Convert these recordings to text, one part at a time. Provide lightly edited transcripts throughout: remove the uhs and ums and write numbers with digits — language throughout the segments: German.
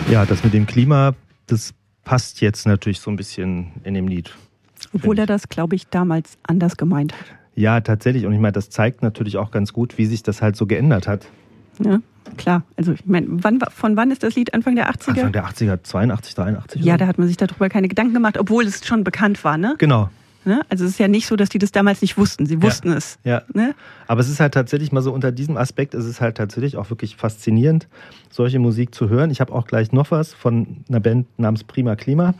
Ja, das mit dem Klima, das passt jetzt natürlich so ein bisschen in dem Lied. Obwohl er das, glaube ich, damals anders gemeint hat. Ja, tatsächlich. Und ich meine, das zeigt natürlich auch ganz gut, wie sich das halt so geändert hat. Ja, klar. Also ich meine, von wann ist das Lied? Anfang der 80er? Anfang der 80er, 82, 83? Ja, da hat man sich darüber keine Gedanken gemacht, obwohl es schon bekannt war, ne? Genau. Ne? Also es ist ja nicht so, dass die das damals nicht wussten. Sie wussten es. Ja. Ne? Aber es ist halt tatsächlich mal so, unter diesem Aspekt ist es halt tatsächlich auch wirklich faszinierend, solche Musik zu hören. Ich habe auch gleich noch was von einer Band namens Prima Klima.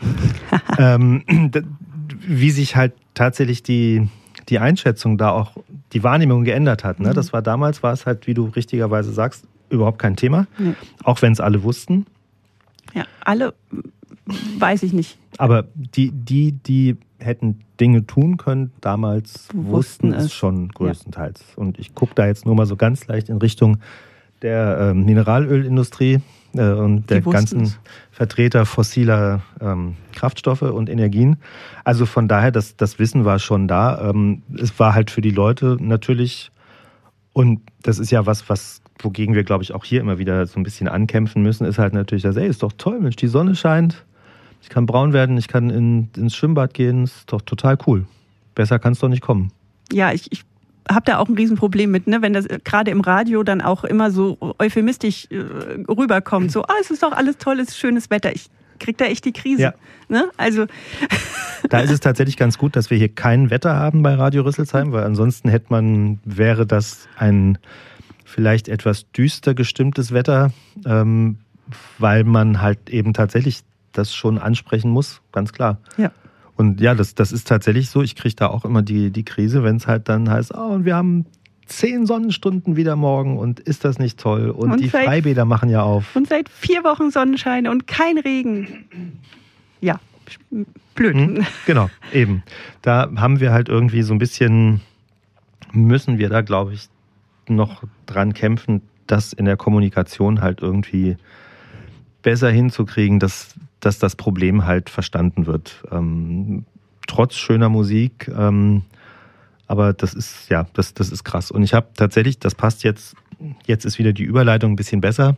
Wie sich halt tatsächlich die Einschätzung da auch, die Wahrnehmung geändert hat. Ne? Das war damals, war es halt, wie du richtigerweise sagst, überhaupt kein Thema. Nee. Auch wenn es alle wussten. Ja, alle weiß ich nicht. Aber die hätten Dinge tun können, damals wussten es schon größtenteils. Ja. Und ich gucke da jetzt nur mal so ganz leicht in Richtung der Mineralölindustrie und der ganzen Vertreter fossiler Kraftstoffe und Energien. Also von daher, das Wissen war schon da. Es war halt für die Leute natürlich, und das ist ja was wogegen wir, glaube ich, auch hier immer wieder so ein bisschen ankämpfen müssen, ist halt natürlich, dass, ist doch toll, Mensch, die Sonne scheint, ich kann braun werden, ich kann ins Schwimmbad gehen, ist doch total cool. Besser kann es doch nicht kommen. Ja, ich habe da auch ein Riesenproblem mit, ne? Wenn das gerade im Radio dann auch immer so euphemistisch rüberkommt. So, es ist doch alles tolles, schönes Wetter. Ich kriege da echt die Krise. Ja. Ne? Also da ist es tatsächlich ganz gut, dass wir hier kein Wetter haben bei Radio Rüsselsheim, weil ansonsten wäre das ein vielleicht etwas düster gestimmtes Wetter, weil man halt eben tatsächlich das schon ansprechen muss, ganz klar. Ja. Und ja, das ist tatsächlich so. Ich kriege da auch immer die Krise, wenn es halt dann heißt, und wir haben 10 Sonnenstunden wieder morgen und ist das nicht toll? Und die Freibäder machen ja auf. Und seit 4 Wochen Sonnenschein und kein Regen. Ja, blöd. Genau, eben. Da haben wir halt irgendwie so ein bisschen, müssen wir da, glaube ich, noch dran kämpfen, das in der Kommunikation halt irgendwie besser hinzukriegen, dass das Problem halt verstanden wird. Trotz schöner Musik, aber das ist krass. Und ich habe tatsächlich, das passt jetzt ist wieder die Überleitung ein bisschen besser.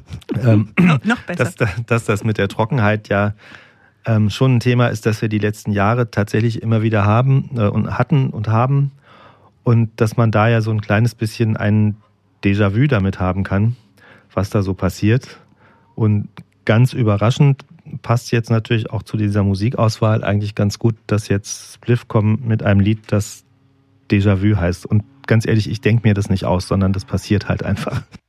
Noch besser. Dass das mit der Trockenheit ja schon ein Thema ist, das wir die letzten Jahre tatsächlich immer wieder haben und hatten und haben. Und dass man da ja so ein kleines bisschen ein Déjà-vu damit haben kann, was da so passiert. Und ganz überraschend passt jetzt natürlich auch zu dieser Musikauswahl eigentlich ganz gut, dass jetzt Spliff kommt mit einem Lied, das Déjà-vu heißt. Und ganz ehrlich, ich denke mir das nicht aus, sondern das passiert halt einfach.